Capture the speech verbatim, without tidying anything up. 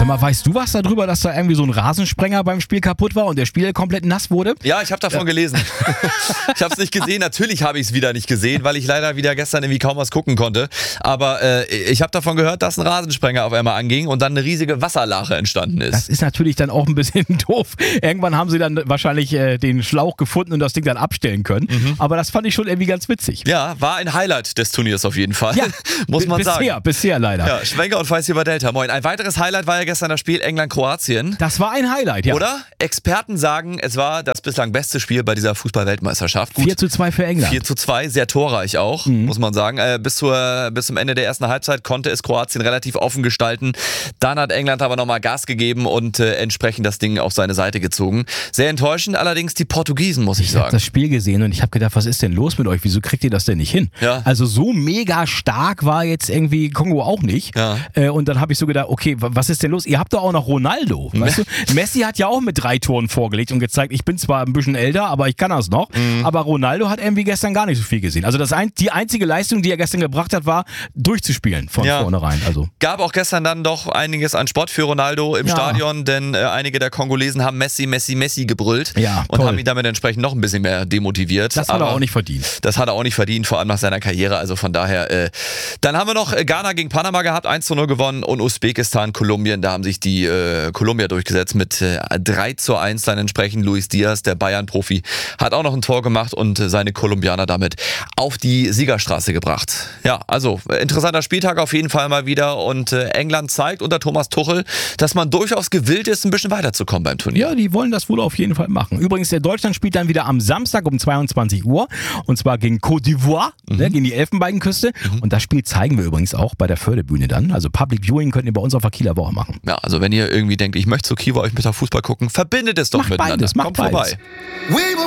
Sag mal, weißt du was darüber, dass da irgendwie so ein Rasensprenger beim Spiel kaputt war und der Spieler komplett nass wurde? Ja, ich habe davon ja. gelesen. Ich habe es nicht gesehen. Natürlich habe ich es wieder nicht gesehen, weil ich leider wieder gestern irgendwie kaum was gucken konnte. Aber äh, ich habe davon gehört, dass ein Rasensprenger auf einmal anging und dann eine riesige Wasserlache entstanden ist. Das ist natürlich dann auch ein bisschen doof. Irgendwann haben sie dann wahrscheinlich äh, den Schlauch gefunden und das Ding dann abstellen können. Mhm. Aber das fand ich schon irgendwie ganz witzig. Ja, war ein Highlight des Turniers auf jeden Fall. Ja, muss man bisher, sagen. Bisher, bisher leider. Ja, Schwenker und Weiß hier bei Delta. Moin. Ein weiteres Highlight war ja gestern das Spiel England-Kroatien. Das war ein Highlight, ja. Oder? Experten sagen, es war das bislang beste Spiel bei dieser Fußball-Weltmeisterschaft. Gut. vier zu zwei für England. vier zu zwei, sehr torreich auch, mhm. muss man sagen. Äh, bis, zur, bis zum Ende der ersten Halbzeit konnte es Kroatien relativ offen gestalten. Dann hat England aber nochmal Gas gegeben und äh, entsprechend das Ding auf seine Seite gezogen. Sehr enttäuschend allerdings die Portugiesen, muss ich, ich sagen. Ich habe das Spiel gesehen und ich habe gedacht, was ist denn los mit euch? Wieso kriegt ihr das denn nicht hin? Ja. Also so mega stark war jetzt irgendwie Kongo auch nicht. Ja. Äh, und dann habe ich so gedacht, okay, was ist denn los? Ihr habt doch auch noch Ronaldo. Weißt du? Messi hat ja auch mit drei Toren vorgelegt und gezeigt, ich bin zwar ein bisschen älter, aber ich kann das noch. Mhm. Aber Ronaldo hat irgendwie gestern gar nicht so viel gesehen. Also das ein, die einzige Leistung, die er gestern gebracht hat, war durchzuspielen von ja. vornherein. Also. Gab auch gestern dann doch einiges an Sport für Ronaldo im ja. Stadion, denn äh, einige der Kongolesen haben Messi, Messi, Messi gebrüllt ja, und toll. haben ihn damit entsprechend noch ein bisschen mehr demotiviert. Das hat aber er auch nicht verdient. Das hat er auch nicht verdient, vor allem nach seiner Karriere. Also von daher, äh, dann haben wir noch Ghana gegen Panama gehabt, eins zu null gewonnen und Usbekistan, Kolumbien, da haben sich die äh, Kolumbier durchgesetzt mit äh, drei zu eins dann entsprechend. Luis Diaz, der Bayern-Profi, hat auch noch ein Tor gemacht und äh, seine Kolumbianer damit auf die Siegerstraße gebracht. Ja, also äh, interessanter Spieltag auf jeden Fall mal wieder und äh, England zeigt unter Thomas Tuchel, dass man durchaus gewillt ist, ein bisschen weiterzukommen beim Turnier. Ja, die wollen das wohl auf jeden Fall machen. Übrigens, der Deutschland spielt dann wieder am Samstag um zweiundzwanzig Uhr und zwar gegen Côte d'Ivoire, mhm. ne, gegen die Elfenbeinküste. Mhm. Und das Spiel zeigen wir übrigens auch bei der Förderbühne dann. Also Public Viewing könnt ihr bei uns auf der Kieler Woche machen. Ja, also wenn ihr irgendwie denkt, ich möchte zu Kiewer euch mit der Fußball gucken, verbindet es doch macht miteinander. Beides, macht Kommt beides. vorbei.